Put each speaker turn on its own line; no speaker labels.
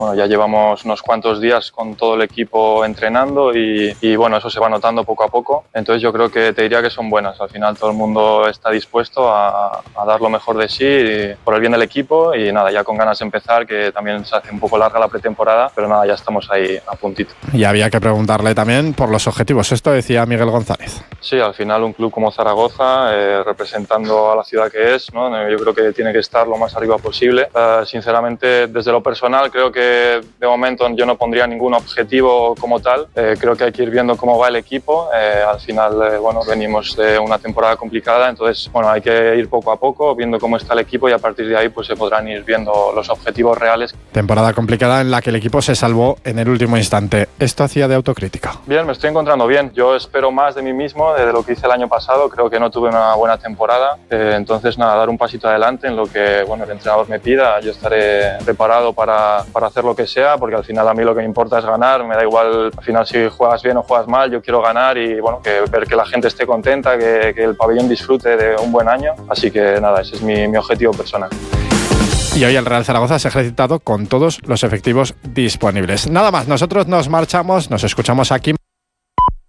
Bueno, ya llevamos unos cuantos días con todo el equipo entrenando y bueno, eso se va notando poco a poco. Entonces yo creo que te diría que son buenas. Al final todo el mundo está dispuesto a dar lo mejor de sí por el bien del equipo y nada, ya con ganas de empezar, que también se hace un poco larga la pretemporada, pero nada, ya estamos ahí a puntito.
Y había que preguntarle también por los objetivos. Esto decía Miguel González.
Sí, al final un club como Zaragoza, representando a la ciudad que es, ¿no? Yo creo que tiene que estar lo más arriba posible. Sinceramente, desde lo personal, creo que de momento yo no pondría ningún objetivo como tal. Creo que hay que ir viendo cómo va el equipo. Al final, bueno, venimos de una temporada complicada, entonces, bueno, hay que ir poco a poco, viendo cómo está el equipo y a partir de ahí pues se podrán ir viendo los objetivos reales.
Temporada complicada en la que el equipo se salvó en el último instante. Esto hacía de autocrítica.
Bien, me estoy encontrando bien. Yo espero más de mí mismo, de lo que hice el año pasado. Creo que no tuve una buena temporada. Entonces, nada, dar un pasito adelante en lo que, bueno, el entrenador me pida. Yo estaré preparado para hacer lo que sea, porque al final a mí lo que me importa es ganar. Me da igual al final si juegas bien o juegas mal. Yo quiero ganar y, bueno, ver que la gente esté contenta, que el pabellón disfrute de un buen año. Así que, nada, ese es mi objetivo personal.
Y hoy el Real Zaragoza se ha ejercitado con todos los efectivos disponibles. Nada más, nosotros nos marchamos, nos escuchamos aquí.